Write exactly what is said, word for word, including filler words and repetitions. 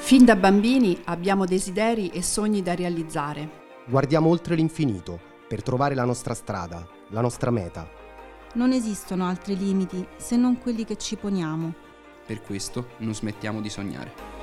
Fin da bambini abbiamo desideri e sogni da realizzare. Guardiamo oltre l'infinito per trovare la nostra strada, la nostra meta. Non esistono altri limiti se non quelli che ci poniamo. Per questo non smettiamo di sognare.